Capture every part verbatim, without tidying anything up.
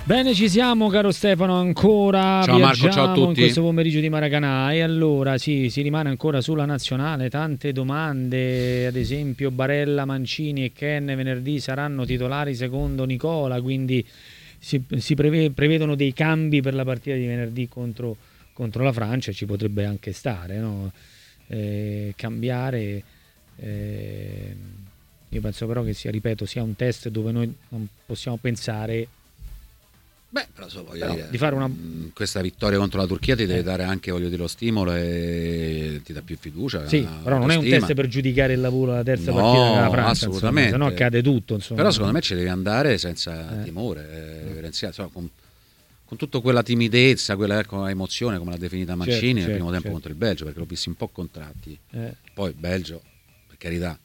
Bene, ci siamo, caro Stefano, ancora ciao Marco, ciao a tutti. In questo pomeriggio di Maracanã. E allora sì, si rimane ancora sulla nazionale, tante domande, ad esempio Barella, Mancini e Ken venerdì saranno titolari secondo Nicola, quindi si, si preve, prevedono dei cambi per la partita di venerdì contro, contro la Francia, ci potrebbe anche stare, no? Eh, cambiare, eh, io penso però che sia, ripeto, sia un test dove noi non possiamo pensare. Beh, però, so, voglio però dire, di fare una... questa vittoria contro la Turchia ti deve eh. dare anche, voglio dire, lo stimolo e ti dà più fiducia. Sì, però non è un test per giudicare il lavoro alla terza no, partita della Francia, assolutamente. Se no accade tutto. Insomma. Però secondo me ci devi andare senza eh. timore, eh, insomma, con, con tutta quella timidezza, quella ecco, emozione, come l'ha definita Mancini certo, nel certo, primo tempo certo. contro il Belgio, perché l'ho visto un po' contratti. Eh. Poi il Belgio, per carità,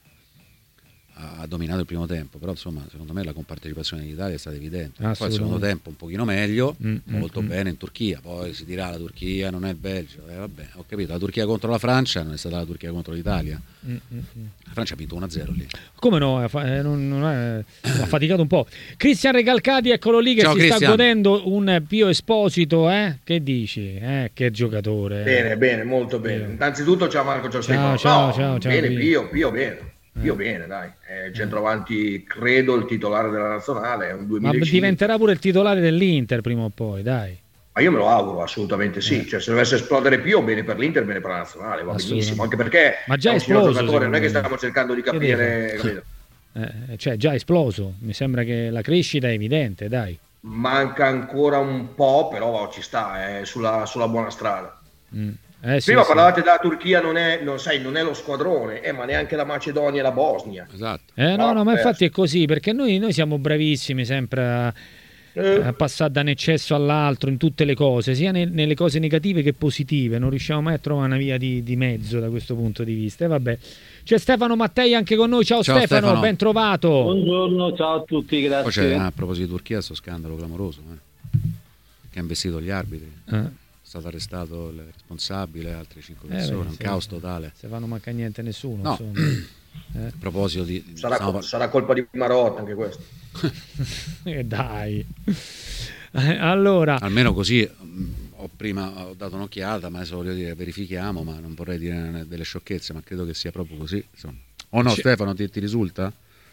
ha dominato il primo tempo, però insomma secondo me la compartecipazione dell'Italia è stata evidente. Poi il secondo tempo un pochino meglio, mm, molto mm, bene in Turchia, poi si dirà la Turchia non è il Belgio, eh, vabbè, ho capito, la Turchia contro la Francia non è stata la Turchia contro l'Italia. Mm, mm, la Francia ha vinto uno a zero lì. Come no, eh, non, non è, ha faticato un po'. Cristian Recalcati, eccolo lì che Ciao, si Christian. sta godendo un Pio Esposito, eh? Che dici? Eh, che giocatore. Bene, bene, molto bene. Pio. Innanzitutto ciao Marco, ciao, ciao Stefano. Ciao, no, ciao, ciao. Bene, Pio, Pio, Pio bene. Io bene, dai, è centravanti, credo il titolare della nazionale, è un duemilacinque. Ma diventerà pure il titolare dell'Inter prima o poi, dai. Ma io me lo auguro, assolutamente sì. Eh. Cioè, se dovesse esplodere Pio, bene per l'Inter, bene per la nazionale, va benissimo. Anche perché Ma già è un esploso, giocatore, non è che stiamo cercando di capire. Capito? Eh, cioè, già esploso. Mi sembra che la crescita è evidente, dai. Manca ancora un po', però ci sta, è sulla, sulla buona strada. Mm. Eh, sì, Prima sì. parlavate della Turchia, non è, non, sai, non è lo squadrone, eh, ma neanche la Macedonia e la Bosnia. Esatto. Eh, no, no, no, ma infatti è così, perché noi, noi siamo bravissimi sempre a, eh. a passare da un eccesso all'altro in tutte le cose, sia ne, nelle cose negative che positive. Non riusciamo mai a trovare una via di, di mezzo da questo punto di vista. E vabbè. C'è Stefano Mattei anche con noi. Ciao, ciao Stefano, Stefano, ben trovato. Buongiorno, ciao a tutti, grazie. Poi c'è, a proposito di Turchia, questo scandalo clamoroso eh, che ha investito gli arbitri. Eh. È stato arrestato il responsabile, altre cinque persone, eh, un caos totale. Se va non manca niente a nessuno. No. Eh. A proposito di... Sarà, stavo... sarà colpa di Marotta anche questo. eh, dai. Allora... Almeno così, ho prima ho dato un'occhiata, ma adesso voglio dire, verifichiamo, ma non vorrei dire delle sciocchezze, ma credo che sia proprio così. Insomma. O no, C- Stefano, ti, ti risulta?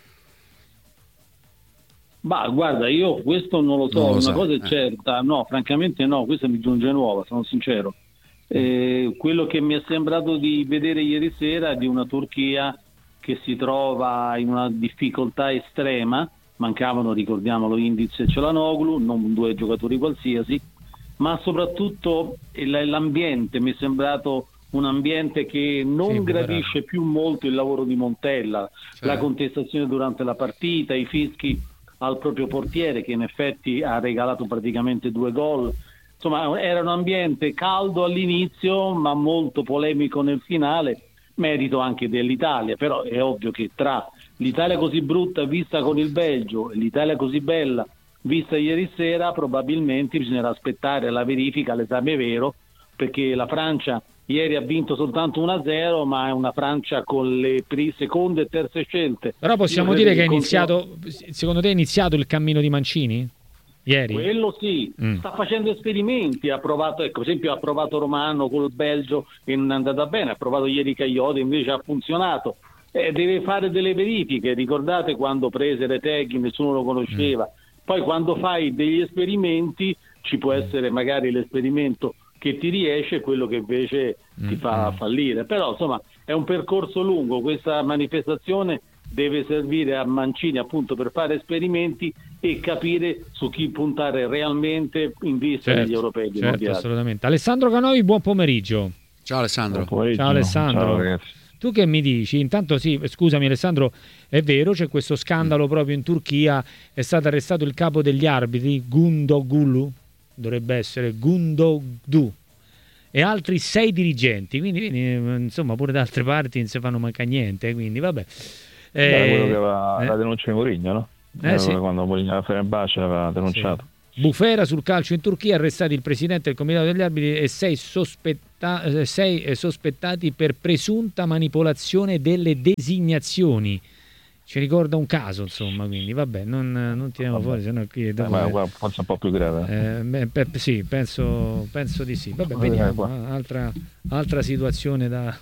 Ma guarda, io questo non lo so, non lo una sa. cosa è eh. certa, no, francamente no, questa mi giunge nuova, sono sincero. Eh, quello che mi è sembrato di vedere ieri sera è di una Turchia che si trova in una difficoltà estrema, mancavano, ricordiamolo, Indiz e Çalhanoğlu, non due giocatori qualsiasi, ma soprattutto l'ambiente mi è sembrato un ambiente che non sì, gradisce più molto il lavoro di Montella, cioè. La contestazione durante la partita, i fischi al proprio portiere che in effetti ha regalato praticamente due gol. Insomma, era un ambiente caldo all'inizio ma molto polemico nel finale, merito anche dell'Italia, però è ovvio che tra l'Italia così brutta vista con il Belgio e l'Italia così bella vista ieri sera probabilmente bisognerà aspettare la verifica, l'esame vero, perché la Francia ieri ha vinto soltanto uno a zero, ma è una Francia con le seconde e terze scelte. Però possiamo dire che è iniziato, secondo te è iniziato il cammino di Mancini? Ieri? Quello sì, mm. sta facendo esperimenti, ha provato, ecco, per esempio ha provato Romano col Belgio e non è andata bene, ha provato ieri Cagliode, invece ha funzionato. Eh, deve fare delle verifiche, ricordate quando prese Retegui, nessuno lo conosceva. Mm. Poi quando fai degli esperimenti ci può essere magari l'esperimento che ti riesce, quello che invece mm-hmm. ti fa fallire. Però insomma è un percorso lungo, questa manifestazione deve servire a Mancini appunto per fare esperimenti e capire su chi puntare realmente in vista certo, degli europei. Certo, assolutamente. Alessandro Canovi, buon pomeriggio. Ciao Alessandro. Buon pomeriggio. Ciao Alessandro. Ciao ragazzi. Tu che mi dici? Intanto sì, scusami Alessandro, è vero, c'è questo scandalo mm. proprio in Turchia, è stato arrestato il capo degli arbitri, Gündoğlu, dovrebbe essere Gündoğdu, e altri sei dirigenti, quindi, quindi insomma pure da altre parti non si fanno manca niente, quindi vabbè. Eh, Era quello che aveva eh. la denuncia di Mourinho, no? Eh, sì. Quando Mourinho alla Fenerbahce aveva denunciato. Sì. Bufera sul calcio in Turchia, arrestati il presidente del comitato degli arbitri e sei, sospetta- sei sospettati per presunta manipolazione delle designazioni. ci ricorda un caso, insomma, quindi vabbè, non, non tiriamo vabbè. fuori, sennò qui dopo eh, ma forse un po' più grave. Eh, beh, pe, sì, penso, penso di sì. Vabbè, vediamo, altra, altra situazione da...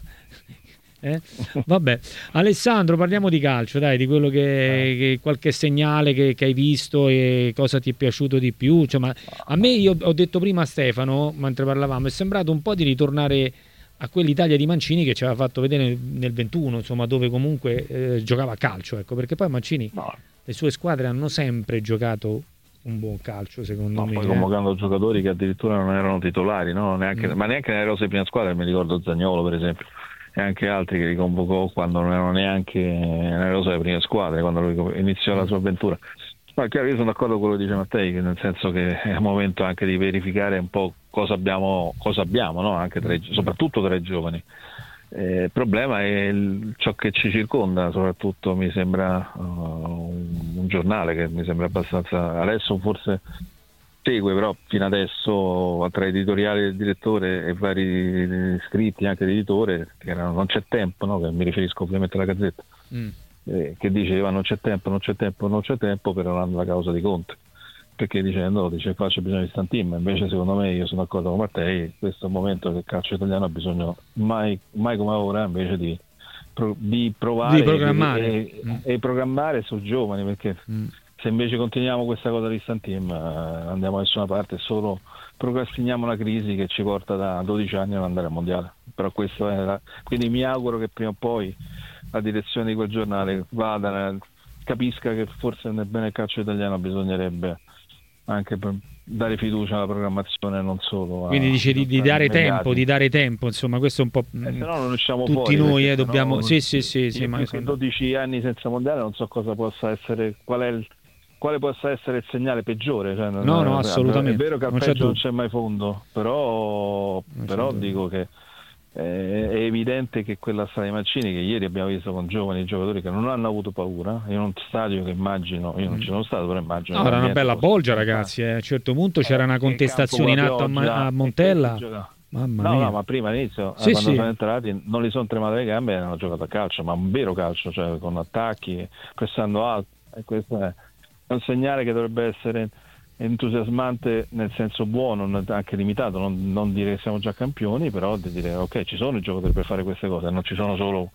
Eh? Vabbè, Alessandro, parliamo di calcio, dai, di quello che, che qualche segnale che, che hai visto e cosa ti è piaciuto di più. Insomma, a me, io ho detto prima a Stefano, mentre parlavamo, è sembrato un po' di ritornare a quell'Italia di Mancini che ci aveva fatto vedere nel ventuno, insomma, dove comunque eh, giocava a calcio, ecco, perché poi Mancini, no. le sue squadre hanno sempre giocato un buon calcio, secondo no, me. Poi eh. convocando giocatori che addirittura non erano titolari, no? Neanche, mm. ma neanche nelle rose prima squadra, mi ricordo Zaniolo per esempio, e anche altri che li convocò quando non erano neanche nelle rose delle prime squadre, quando lui iniziò la sua avventura. Ma chiaro, io sono d'accordo con quello che dice Mattei, che nel senso che è il momento anche di verificare un po' cosa abbiamo, cosa abbiamo, no? Anche tra i, soprattutto tra i giovani. Eh, il problema è il, ciò che ci circonda, soprattutto mi sembra uh, un, un giornale che mi sembra abbastanza, adesso forse segue, però fino adesso tra editoriali del direttore e vari scritti anche dell'editore, che erano, non c'è tempo, no? Che mi riferisco ovviamente alla Gazzetta, mm. eh, che diceva non c'è tempo, non c'è tempo, non c'è tempo per la causa di Conte, perché dicendo dice qua c'è bisogno di Stantim, invece secondo me, io sono d'accordo con Mattei, questo è un momento che il calcio italiano ha bisogno mai, mai come ora invece di, di provare di programmare. E, mm. e programmare sui giovani, perché mm. se invece continuiamo questa cosa di Stantim eh, andiamo da nessuna parte, solo procrastiniamo una crisi che ci porta da dodici anni ad andare al mondiale. Però questo è la... quindi mi auguro che prima o poi la direzione di quel giornale vada, capisca che forse nel bene calcio italiano bisognerebbe anche per dare fiducia alla programmazione, non solo a, quindi dice di, di dare tempo di dare tempo insomma, questo è un po' eh, se no non usciamo tutti fuori, noi eh, dobbiamo no, sì sì sì, sì ma sono... dodici anni senza mondiale non so cosa possa essere, qual è il, quale possa essere il segnale peggiore, cioè, no no assolutamente, è vero che al non peggio c'è non c'è mai fondo, però, però dico che è evidente che quella strada di Mancini, che ieri abbiamo visto con giovani giocatori che non hanno avuto paura, in un stadio che immagino, io non ci sono stato, però immagino no, era una bella bolgia ragazzi, eh. a un certo punto eh, c'era una contestazione in atto a, a Montella, mamma no, mia. no, ma prima all'inizio sì, quando sì. sono entrati non li sono tremate le gambe e hanno giocato a calcio, ma un vero calcio, cioè con attacchi, pressando alto, e questo è un segnale che dovrebbe essere entusiasmante nel senso buono, anche limitato, non, non dire che siamo già campioni, però di dire ok, ci sono i giocatori per fare queste cose, non ci sono solo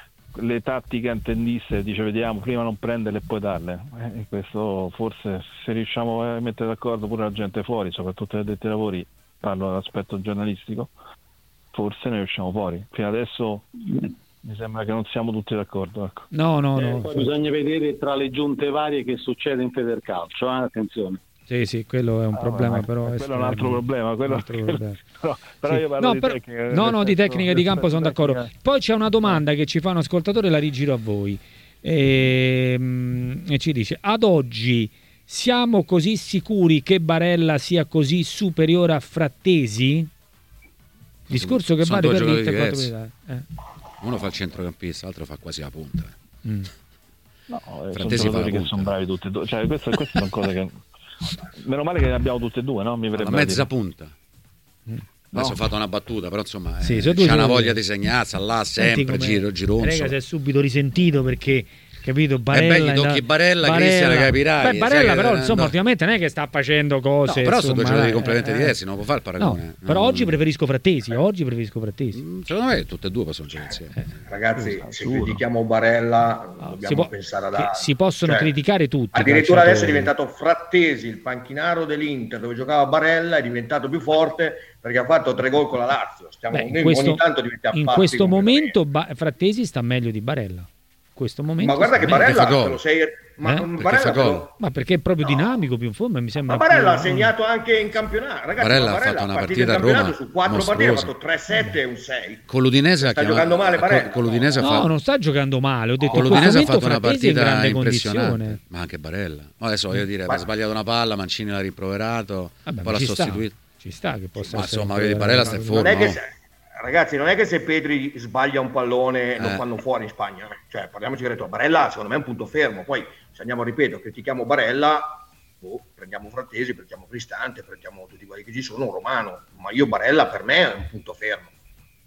le tattiche antendiste, dice vediamo prima non prenderle e poi darle, e questo forse se riusciamo a mettere d'accordo pure la gente fuori, soprattutto gli addetti ai lavori, parlo dell'aspetto giornalistico, forse ne usciamo fuori. Fino adesso mi sembra che non siamo tutti d'accordo, ecco. no no, eh, no poi bisogna vedere tra le giunte varie che succede in Federcalcio, eh? Attenzione. Sì, sì, quello è un ah, problema, ma, però quello è un altro problema, quello, altro problema. però, però sì. io parlo no, di per, tecnica, no, no, di tecnica di campo sono d'accordo. Tecnica. Poi c'è una domanda che ci fa un ascoltatore, la rigiro a voi e, e ci dice: ad oggi siamo così sicuri che Barella sia così superiore a Frattesi? Discorso che vale per l'Inter quanto per eh. Uno fa il centrocampista, l'altro fa quasi la punta. Mm. No, Frattesi sono giocatori che sono bravi tutti e due, cioè queste, queste sono cose che meno male che ne abbiamo tutte e due, no? Mi la mezza punta. Mm. Adesso no. ho fatto una battuta, però insomma sì, eh, c'ha una voglia di segnarsi là sempre, giro, gironzo. Rega si è subito risentito perché, capito, Barella... E beh, gli tocchi Barella, Barella Cristian, capirai. Beh, Barella però, insomma, ultimamente non è che sta facendo cose... No, però insomma, sono due giocatori eh, completamente eh, diversi, non può fare il paragone. No, però no, oggi preferisco Frattesi, oggi preferisco Frattesi. Secondo me tutte e due possono giocare insieme. Eh, ragazzi, se critichiamo Barella no, dobbiamo può, pensare ad altro. Si possono cioè, criticare tutti. Addirittura adesso è diventato Frattesi, il panchinaro dell'Inter, dove giocava Barella, è diventato più forte perché ha fatto tre gol con la Lazio. Stiamo, Beh, in questo, ogni tanto diventiamo in questo momento ba- Frattesi sta meglio di Barella. Questo momento ma guarda che Barella te lo sei ma, eh? Barella te lo... ma perché è proprio no. dinamico, più in forma, mi sembra. Ma Barella più... ha segnato anche in campionato, ragazzi. Barella, Barella ha fatto una partita partita a Roma su quattro partite ha fatto tre sette e un sei. Con l'Udinese sta giocando male Barella. Con l'Udinese no, fa... non sta giocando male, ho detto con l'Udinese ha fatto una partita impressionante, condizione. Ma anche Barella. Adesso voglio dire, ha sbagliato una palla, Mancini l'ha rimproverato, Vabbè, poi l'ha sostituito. Ci sta che possa ma essere. Insomma, vedi, Barella sta in forma. Ragazzi, non è che se Pedri sbaglia un pallone eh. lo fanno fuori in Spagna, cioè parliamoci diretto, Barella secondo me è un punto fermo, poi se andiamo, ripeto, critichiamo Barella, boh, prendiamo Frattesi, prendiamo Cristante, prendiamo tutti quelli che ci sono, un romano, ma io Barella per me è un punto fermo.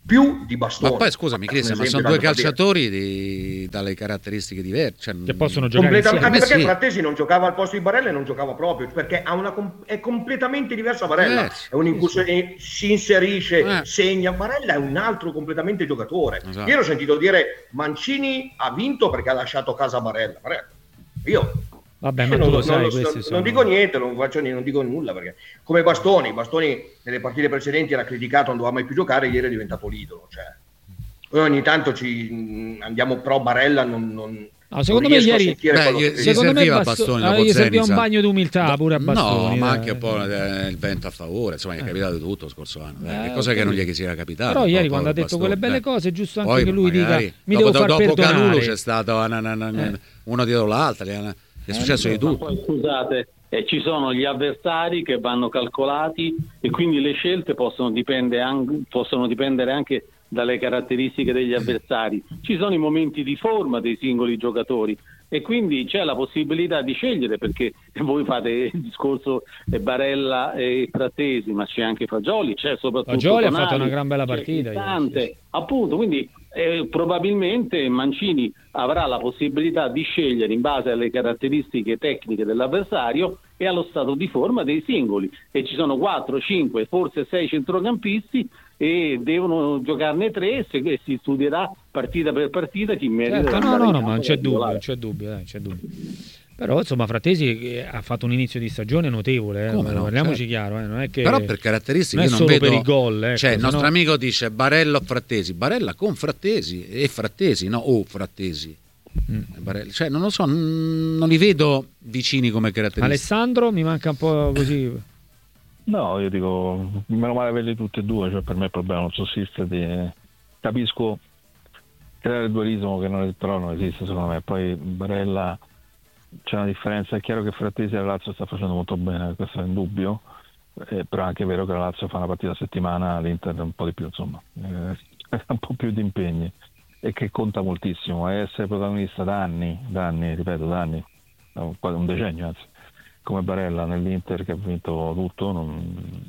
più di Bastoni. Ma poi scusami Cristian, ma sono due calciatori di, dalle caratteristiche diverse, cioè, che possono giocare insieme. Anche perché sì. Frattesi non giocava al posto di Barella e non giocava proprio, perché ha una, è completamente diverso da Barella, eh, è un incursione, sì, sì. si inserisce, eh. segna. Barella è un altro completamente giocatore. Esatto. Io ho sentito dire Mancini ha vinto perché ha lasciato casa Barella. Barella. Io Vabbè, ma non, tu lo sai, non, non, sono... non dico niente, non, faccio, non dico nulla, perché come Bastoni, Bastoni nelle partite precedenti era criticato, non doveva mai più giocare, ieri è diventato l'idolo, cioè noi ogni tanto ci andiamo pro Barella, non, non, no, secondo me ieri beh, gli, secondo me serviva Bastoni, Bastoni, ah, gli serviva un bagno d'umiltà pure a Bastoni, no, ma dai. anche un po' il vento a favore, insomma, gli è capitato tutto lo scorso anno, eh, che cosa okay. che non gli si era capitato. Però ieri quando ha detto Bastoni, quelle belle cose è giusto anche poi, che lui magari, dica mi dopo, devo far dopo perdonare. Calulu c'è stato una, una, una, eh. uno dietro l'altro, è successo eh, di tutto. Poi, scusate, eh, ci sono gli avversari che vanno calcolati e quindi le scelte possono dipendere anche, possono dipendere anche dalle caratteristiche degli avversari. Ci sono i momenti di forma dei singoli giocatori e quindi c'è la possibilità di scegliere, perché voi fate il discorso Barella e Frattesi, ma c'è anche Fagioli, c'è soprattutto Fagioli Tonali, ha fatto una gran bella partita Cristante, appunto, quindi eh, probabilmente Mancini avrà la possibilità di scegliere in base alle caratteristiche tecniche dell'avversario e allo stato di forma dei singoli, e ci sono quattro, cinque, forse sei centrocampisti e devono giocarne tre e si studierà partita per partita chi merita. Certo, no, no, no, ma non c'è dubbio, non c'è dubbio, dai, c'è dubbio. Però insomma Frattesi ha fatto un inizio di stagione notevole, eh? No, parliamoci certo. chiaro, eh? Non è che però per caratteristiche non è io solo non vedo per i gol, ecco, cioè il nostro no... amico dice Barella o Frattesi, Barella con Frattesi e Frattesi, no o Frattesi. Mm. Barella, cioè non lo so, non, non li vedo vicini come caratteristiche. Alessandro mi manca un po' così. No, io dico, meno male averli tutti e due, cioè per me il problema non sussiste, di... capisco creare il dualismo che non, però non esiste secondo me. Poi Barella, c'è una differenza, è chiaro che Frattesi alla Lazio sta facendo molto bene, questo è indubbio, eh, però è anche vero che la Lazio fa una partita a settimana, l'Inter un po' di più, insomma, eh, un po' più di impegni, e che conta moltissimo, è essere protagonista da anni, da anni, ripeto, da anni, quasi un decennio anzi, come Barella nell'Inter che ha vinto tutto, non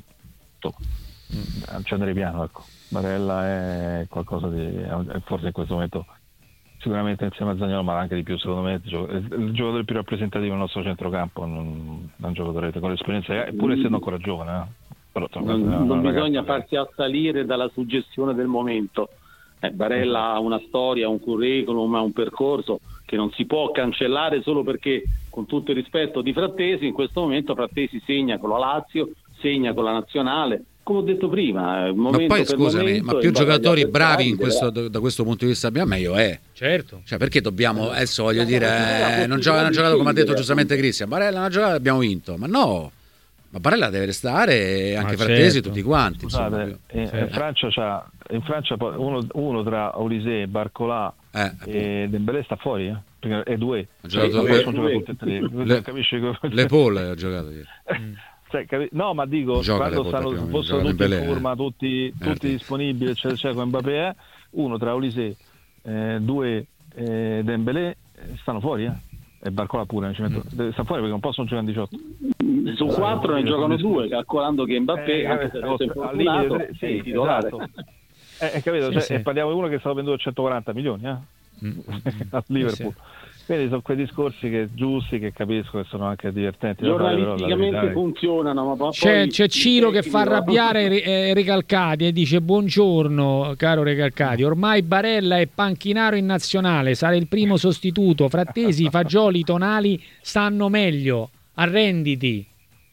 accendere piano, ecco. Barella è qualcosa di, forse in questo momento sicuramente insieme a Zaniolo, ma anche di più secondo me il giocatore più rappresentativo del nostro centrocampo, non, non giocatore con l'esperienza, pur essendo ancora giovane, eh. Però, non, non, non bisogna farsi assalire dalla suggestione del momento. eh, Barella ha una storia, un curriculum, ha un percorso che non si può cancellare solo perché, con tutto il rispetto di Frattesi, in questo momento Frattesi segna con la Lazio, segna con la nazionale, come ho detto prima. Ma poi scusami, ma più giocatori bravi in questo, da questo punto di vista abbiamo, meglio è. Certo. Cioè, perché dobbiamo, adesso voglio dire, eh, non gioca, hanno giocato come ha detto giustamente Cristian, Barella non ha giocato, abbiamo vinto, ma no. Ma Barella deve restare e anche Frattesi, certo. Tutti quanti. Scusate, insomma, in, in Francia c'ha, in Francia uno, uno tra Olise, Barcola eh, e Dembélé sta fuori, eh? Perché è due. Ha giocato le, le, le, capisci che... le Paul ha giocato ieri. Cioè, capi... no, ma dico, gioca quando stanno fossero tutti Dembélé, in forma, tutti, tutti disponibili, eccetera, eccetera, con Mbappé, eh? uno tra Olise, eh, due eh, Dembélé, stanno fuori, eh? E Barcola pure, ci metto. Mm. sta fuori perché non possono giocare in diciotto. Su quattro ne giocano due, calcolando che Mbappé, eh, anche se adesso è infortunato, è sì, titolare. Esatto. eh, eh, capito? Sì, cioè, sì. Parliamo di uno che è stato venduto a centoquaranta milioni, eh? Mm. a Liverpool. Sì, sì. Quindi sono quei discorsi che giusti, che capisco che sono anche divertenti. Giornalisticamente funzionano, ma poi c'è, c'è Ciro che fa arrabbiare eh, Recalcati e dice: buongiorno caro Recalcati, ormai Barella è panchinaro in nazionale, sarà il primo sostituto, Frattesi, Fagioli, Tonali stanno meglio, arrenditi.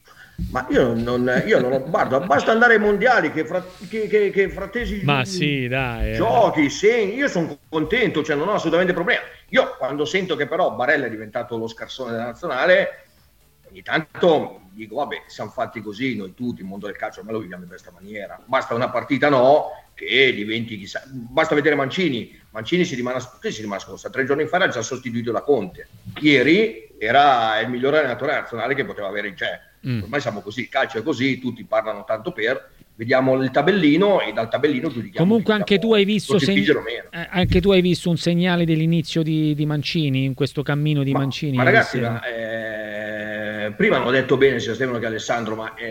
Ma io non, io non ho, guarda, basta andare ai mondiali che, fra, che, che, che Frattesi ma sì, dai, giochi, segni, io sono contento, cioè non ho assolutamente problema. Io quando sento che però Barella è diventato lo scarsone della nazionale, ogni tanto dico vabbè, siamo fatti così noi tutti, il mondo del calcio, ma lo viviamo in questa maniera, basta una partita no che diventi chissà, basta vedere Mancini Mancini si rimane, si rimane scorsa, tre giorni fa era già sostituito da Conte, ieri era il migliore allenatore nazionale che poteva avere in c'è. Mm. Ormai siamo così, il calcio è così, tutti parlano tanto per, vediamo il tabellino e dal tabellino giudichiamo. Comunque anche tu hai visto seg- eh, anche tu hai visto un segnale dell'inizio di, di Mancini in questo cammino di ma, Mancini. Ma ragazzi, ma, eh, prima hanno detto bene sia Stefano che Alessandro, ma eh,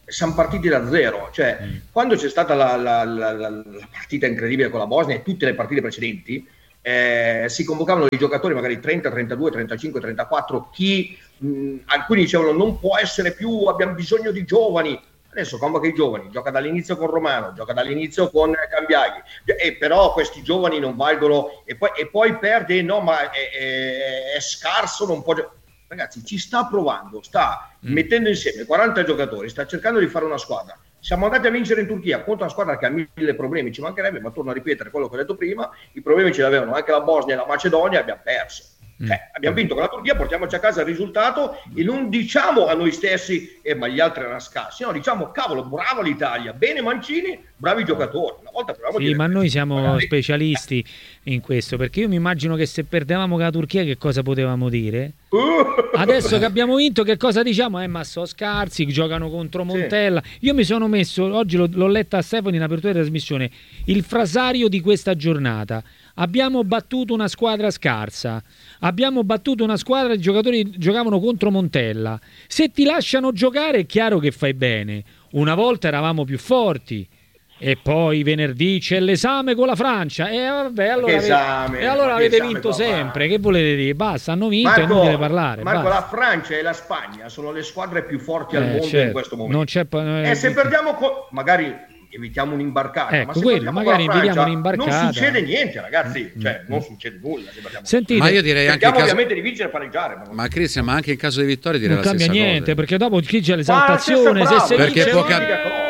siamo partiti da zero, cioè mm. quando c'è stata la, la, la, la partita incredibile con la Bosnia e tutte le partite precedenti, eh, si convocavano i giocatori magari trenta, trentadue, trentacinque, trentaquattro, chi mh, alcuni dicevano non può essere più, abbiamo bisogno di giovani. Adesso convoca i giovani, gioca dall'inizio con Romano, gioca dall'inizio con Cambiaghi, e però questi giovani non valgono, e poi, e poi perde, no ma è, è, è scarso, non può. Ragazzi, ci sta provando, sta mm. mettendo insieme quaranta giocatori, sta cercando di fare una squadra. Siamo andati a vincere in Turchia contro una squadra che ha mille problemi, ci mancherebbe, ma torno a ripetere quello che ho detto prima, i problemi ce li avevano anche la Bosnia e la Macedonia, abbiamo perso. Cioè, abbiamo vinto con la Turchia, portiamoci a casa il risultato e non diciamo a noi stessi eh, ma gli altri erano scarsi, no, diciamo cavolo, brava l'Italia, bene Mancini, bravi giocatori. Una volta proviamo sì, a dire, ma noi siamo magari specialisti in questo, perché io mi immagino che se perdevamo con la Turchia che cosa potevamo dire? Adesso che abbiamo vinto che cosa diciamo? Eh ma so scarsi, giocano contro Montella. Sì. Io mi sono messo, oggi l'ho, l'ho letta a Stefano in apertura di trasmissione, il frasario di questa giornata. Abbiamo battuto una squadra scarsa, abbiamo battuto una squadra, i giocatori giocavano contro Montella. Se ti lasciano giocare è chiaro che fai bene. Una volta eravamo più forti e poi venerdì c'è l'esame con la Francia e vabbè, allora, esame, avete, e allora avete vinto sempre. Che volete dire? Basta, hanno vinto Marco, e non deve parlare. Marco, basta. la Francia e la Spagna sono le squadre più forti eh, al mondo certo. in questo momento. Non c'è, eh, e se perdiamo co- magari evitiamo un'imbarcata, ecco, ma se quello, magari Francia, evitiamo un'imbarcata. non succede niente, ragazzi, cioè non succede nulla. Sentite, ma io direi anche caso... ovviamente di vincere e pareggiare, ma, ma Cristian, ma anche in caso di vittoria direi non la cambia stessa niente, cosa. perché dopo chi c'è l'esaltazione, se si perché vince, può, cap-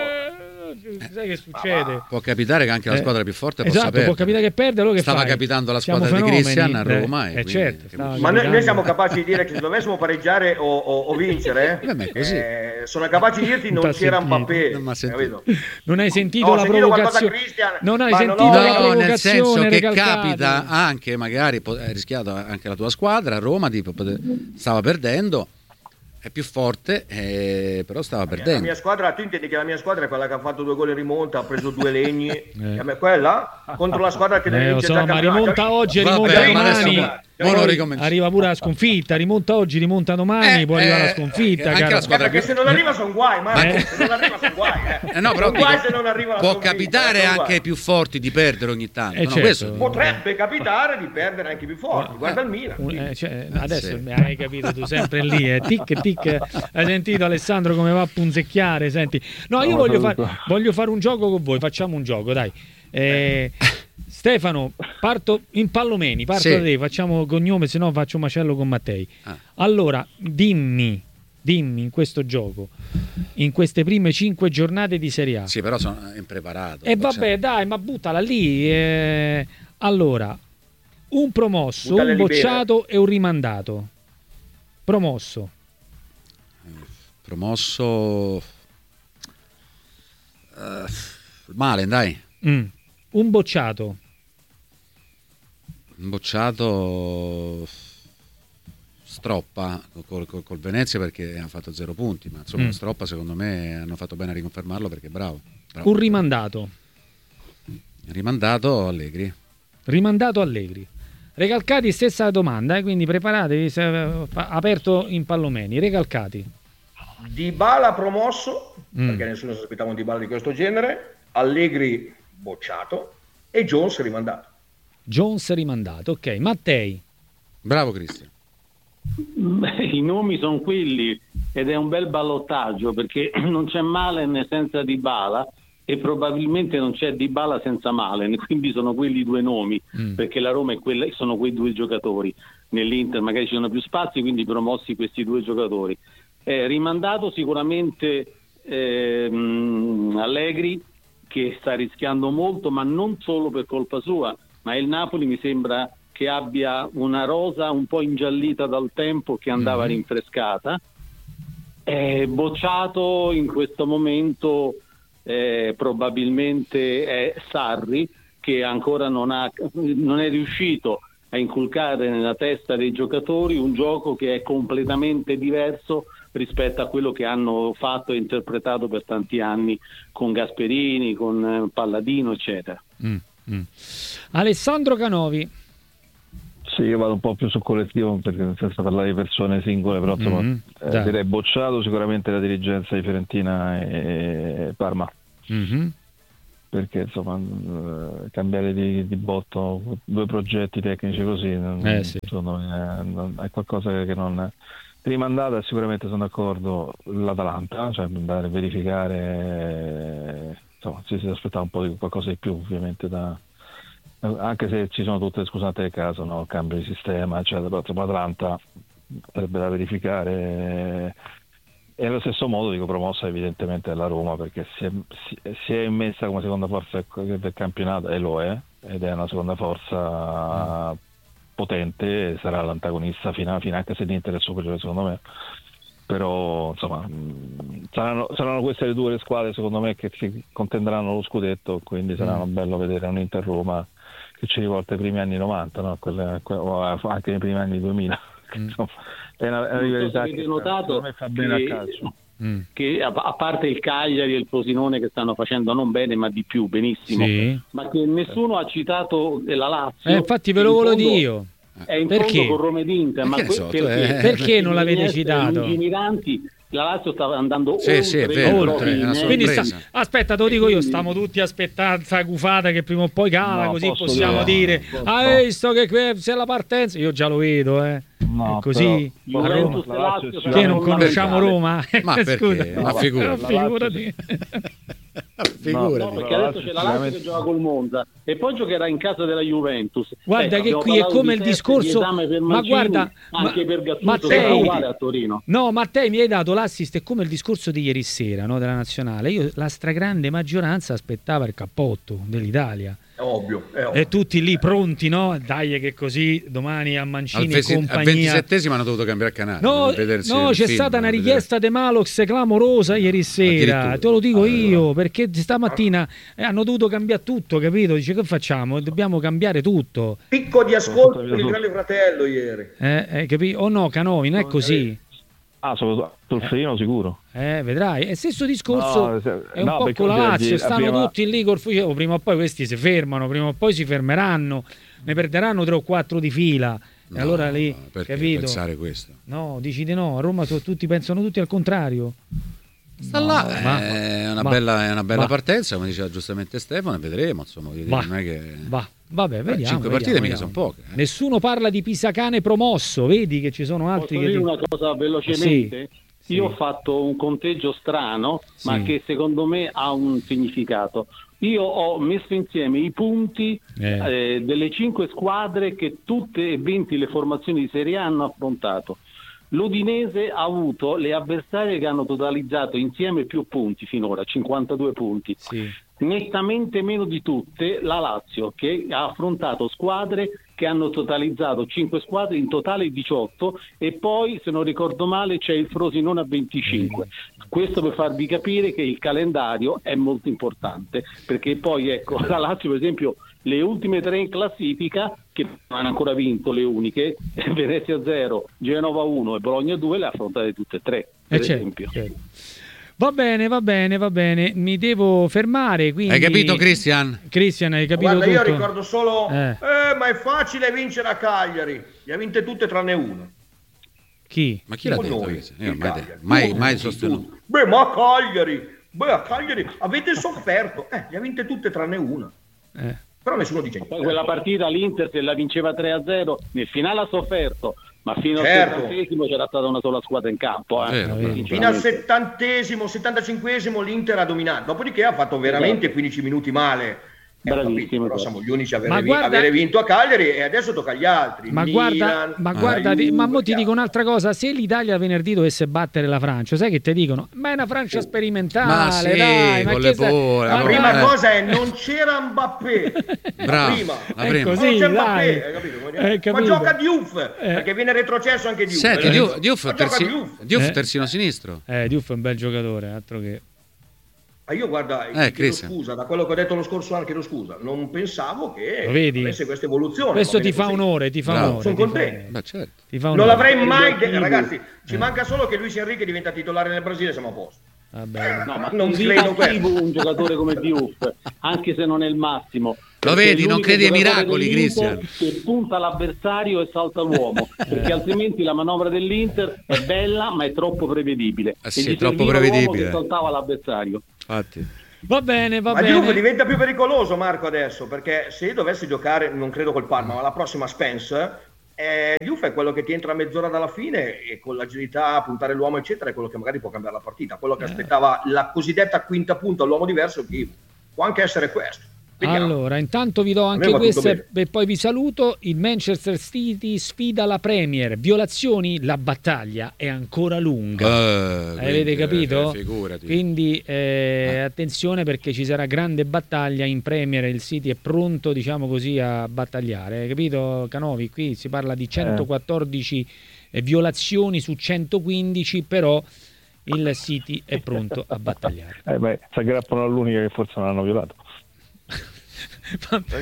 eh, sai che succede? Può capitare che anche la squadra più forte eh, esatto, possa perdere. Può capitare che perde, allora che stava fai? capitando la Siamo squadra fenomeni, di Cristian a Roma, eh, eh, certo, ma noi, noi siamo capaci di dire che se dovessimo pareggiare o, o, o vincere, eh, così. Eh, sono capaci di dirti non, non c'era Mbappé, non, non hai sentito no, la sentito provocazione, non hai sentito non ho... la no, provocazione, nel senso che recalcata. capita anche, magari hai rischiato anche la tua squadra a Roma, tipo, stava perdendo, è più forte, eh, però stava la perdendo. La mia squadra, tu intendi che la mia squadra è quella che ha fatto due gol in rimonta, ha preso due legni, eh. a me quella contro la squadra che deve eh, vincere so, ma rimonta oggi, rimonta domani. Arriva pure la sconfitta, rimonta oggi, rimonta domani, eh, può arrivare la sconfitta. Anche la squadra eh, perché più... se non arriva sono guai, ma eh. se non arriva sono guai. Eh. Eh no, però sono guai se non arriva la può sconfitta, capitare eh, anche ai più forti di perdere ogni tanto. Eh, no, certo. questo... Potrebbe capitare di perdere anche i più forti. Guarda il Milan. Eh, cioè, adesso sì. Hai capito tu sempre lì, eh. tic tic. Hai sentito Alessandro come va a punzecchiare? Senti, no, io no, voglio, far, voglio fare un gioco con voi. Facciamo un gioco, dai. Eh, Stefano, parto in Pallomeni, parto sì. da te, facciamo cognome, se no faccio macello con Mattei. Ah. Allora, dimmi, dimmi in questo gioco, in queste prime cinque giornate di Serie A. Sì, però sono impreparato. E eh, vabbè, dai, ma buttala lì. Eh. Allora, un promosso, buttale un bocciato libere. E un rimandato. Promosso. Promosso... Uh, male, dai. Mm. Un bocciato. Un bocciato Stroppa col, col, col Venezia perché ha fatto zero punti, ma insomma mm. Stroppa secondo me hanno fatto bene a riconfermarlo perché è bravo, bravo. Un rimandato. Rimandato Allegri. Rimandato Allegri. Recalcati stessa domanda, eh, quindi preparatevi, se, aperto in Pallomeni. Recalcati. Dybala promosso, mm. perché nessuno si aspettava un Dybala di questo genere, Allegri bocciato e Jones rimandato. Jones rimandato, ok. Mattei. Bravo Cristian. I nomi sono quelli ed è un bel ballottaggio perché non c'è Malen senza Dybala e probabilmente non c'è Dybala senza Malen, quindi sono quelli due nomi mm. perché la Roma è quella, sono quei due giocatori. Nell'Inter magari ci sono più spazi, quindi promossi questi due giocatori. Eh, rimandato sicuramente ehm, Allegri, che sta rischiando molto, ma non solo per colpa sua, ma il Napoli mi sembra che abbia una rosa un po' ingiallita dal tempo che andava mm-hmm. rinfrescata. È bocciato in questo momento eh, probabilmente è Sarri, che ancora non, ha, non è riuscito a inculcare nella testa dei giocatori un gioco che è completamente diverso rispetto a quello che hanno fatto e interpretato per tanti anni con Gasperini, con Palladino, eccetera. Mm, mm. Alessandro Canovi. Sì, io vado un po' più sul collettivo perché senza parlare di persone singole, però insomma, mm-hmm. eh, direi bocciato sicuramente la dirigenza di Fiorentina e Parma. Mm-hmm. Perché insomma eh, cambiare di, di botto due progetti tecnici così eh, sì. secondo me è, è qualcosa che non rimandata. Sicuramente sono d'accordo l'Atalanta, cioè andare a verificare, insomma ci si aspettava un po' di qualcosa di più ovviamente, da anche se ci sono tutte le scusate del caso, no? Cambio di sistema eccetera, però l'Atalanta sarebbe da verificare. E allo stesso modo dico promossa evidentemente la Roma, perché si è, si, si è immessa come seconda forza del campionato, e lo è, ed è una seconda forza mm. potente, e sarà l'antagonista fino, fino anche se l'Inter è superiore secondo me. Però insomma saranno, saranno queste le due le squadre secondo me che si contenderanno lo scudetto, quindi saranno mm. bello vedere un Inter-Roma che ci rivolta ai primi anni novanta, no? Quelle, o anche nei primi anni duemila. Mm. È una, è una rivalità che notato me fa bene che, a calcio. Mm. Che a, a parte il Cagliari e il Frosinone che stanno facendo non bene ma di più benissimo, sì. ma che nessuno ha citato la Lazio. Eh, infatti ve lo volevo dire io. È in perché? Fondo con Roma ed Inter, ma que- so, perché, eh, perché non l'avete citato? Lungimiranti, la Lazio stava andando sì, oltre, sì, è vero, oltre. È quindi sta, aspetta, te lo dico io, stiamo tutti aspettando sta gufata che prima o poi cala, no, così possiamo dire, dire no, hai visto che c'è la partenza? Io già lo vedo, eh. No, è così però, Roma, Lazio, che non conosciamo Roma? Ma perché? Ma figurati. figurati. No, no, perché adesso c'è la Lazio che gioca col Monza e poi giocherà in casa della Juventus. Guarda eh, che qui è come il discorso, ma Mancini, guarda, anche ma, per Gattuso Mattei, che è uguale a Torino. No, Mattei mi hai dato l'assist, è come il discorso di ieri sera, no, della nazionale. Io la stragrande maggioranza aspettava il cappotto dell'Italia. È ovvio, è ovvio. E tutti lì pronti, no? Dai che così domani a Mancini al e compagnia. Al ventisettesimo hanno dovuto cambiare canale. No, no c'è film, stata una richiesta di Malox clamorosa ieri sera. Te lo dico allora. io, perché stamattina eh, hanno dovuto cambiare tutto, capito? Dice che facciamo? Dobbiamo cambiare tutto. Picco di ascolto per il Grande Fratello ieri. Eh, eh, capito? O no, Canovi, non è così. Ah, sul Torino sicuro. Eh, vedrai. È stesso discorso, no, è un no, po' con la Lazio, stanno prima... tutti lì col fucile. Prima o poi questi si fermano, prima o poi si fermeranno, ne perderanno tre o quattro di fila. No, e allora lì, no, perché capito? Pensare questo? No, dici di no, a Roma sono tutti, pensano tutti al contrario. Sta no, là, ma, è, una ma, bella, è una bella ma, partenza, come diceva giustamente Stefano, e vedremo, insomma, dire, va, non è che... va. Vabbè, vediamo. Beh, cinque vediamo, partite vediamo. mica sono poche. Eh. Nessuno parla di Pisacane promosso, vedi che ci sono altri. Posso che dire una cosa velocemente? Sì. Sì. Io ho fatto un conteggio strano, sì. ma che secondo me ha un significato. Io ho messo insieme i punti eh. Eh, delle cinque squadre che tutte e venti le formazioni di Serie A hanno affrontato. L'Udinese ha avuto le avversarie che hanno totalizzato insieme più punti finora, cinquantadue punti. Sì. Nettamente meno di tutte la Lazio, che ha affrontato squadre che hanno totalizzato cinque squadre, in totale diciotto, e poi, se non ricordo male, c'è il Frosinone a venticinque. Questo per farvi capire che il calendario è molto importante, perché poi ecco, la Lazio per esempio le ultime tre in classifica, che non hanno ancora vinto, le uniche, Venezia zero, Genova uno e Bologna due, le ha affrontate tutte e tre, per eh esempio. Certo, certo. Va bene, va bene, va bene. Mi devo fermare. Quindi... Hai capito, Christian? Christian, hai capito? Guarda, tutto? io ricordo solo, eh. Eh, ma è facile vincere a Cagliari. Le ha vinte tutte tranne una. Chi? Ma chi l'ha detto? Noi, Io mai, mai, mai sostenuto. Beh, ma a Cagliari, beh, a Cagliari avete sofferto. Eh, le ha vinte tutte tranne una. Eh. Però nessuno dice niente. Quella partita l'Inter, se la vinceva tre a zero, nel finale ha sofferto, ma fino certo. al settantesimo c'era stata una sola squadra in campo. Eh. Vero, fino al settantesimo, settantacinquesimo l'Inter ha dominato, dopodiché ha fatto veramente quindici minuti male. Eh, Bravissimo, però siamo gli unici a avere, ma guarda, avere vinto a Cagliari e adesso tocca agli altri. Ma Milan, guarda, ma, guarda Juve, ma mo ti dico un'altra cosa: se l'Italia venerdì dovesse battere la Francia, sai che ti dicono? Ma è una Francia sperimentale, ma sì, dai, ma con che le sai... pole, la ma prima eh. cosa è non c'era Mbappé. Bravo, prima. la È prima. così, non c'è Mbappé, dai. hai capito? Hai capito? Ma gioca Diouf, eh. perché viene retrocesso anche Diouf. Senti, eh. Diouf, Diouf, Ma terzi... gioca Diouf. Diouf Eh. terzino sinistro. Eh, Diouf è un bel giocatore, altro che... Ma io guarda, Eh, chiedo scusa, da quello che ho detto lo scorso anno, chiedo scusa, non pensavo che vedi? avesse questa evoluzione. Questo ti fa così. onore, ti fa Bravo. onore. Sono ti fa contento. onore. Beh, certo. Ti fa Non onore. l'avrei mai detto, ragazzi, ci Eh. manca solo che Luis Enrique diventa titolare nel Brasile, siamo a posto. Vabbè. No, ma non così credo attivo un giocatore come Diouf, anche se non è il massimo, Lo vedi, non credi ai miracoli, Cristian. Che punta l'avversario e salta l'uomo, perché altrimenti la manovra dell'Inter è bella ma è troppo prevedibile. Ah, sì, è troppo prevedibile. Che saltava l'avversario. Infatti. Va bene, va ma bene. Ma Juve diventa più pericoloso, Marco, adesso, perché se dovessi giocare, non credo col Parma, ma la prossima Spence, eh, Juve è quello che ti entra a mezz'ora dalla fine e con l'agilità, puntare l'uomo, eccetera, è quello che magari può cambiare la partita. Quello che aspettava la cosiddetta quinta punta all'uomo diverso, che può anche essere questo. Vediamo. Allora, intanto vi do anche queste e poi vi saluto. Il Manchester City sfida la Premier. Violazioni, la battaglia è ancora lunga. Uh, Avete quindi, capito? Eh, figurati. Quindi eh, eh. attenzione, perché ci sarà grande battaglia in Premier. Il City è pronto, diciamo così, a battagliare. Hai capito, Canovi? Qui si parla di centoquattordici eh. violazioni su centoquindici, però il City è pronto a battagliare. Eh beh, si aggrappano all'unica che forse non hanno violato. Vabbè.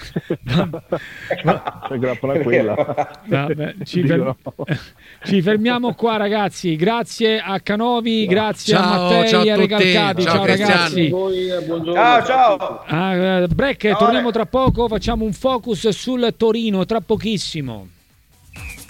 Si aggrappano a quella. Vabbè, ci, fer- ci fermiamo qua, ragazzi. Grazie a Canovi, grazie ciao, a Mattei, ciao a a Recalcati. ciao, ciao ragazzi. Voi, ciao ciao. Ah, break, ciao, torniamo tra poco. Facciamo un focus sul Torino tra pochissimo.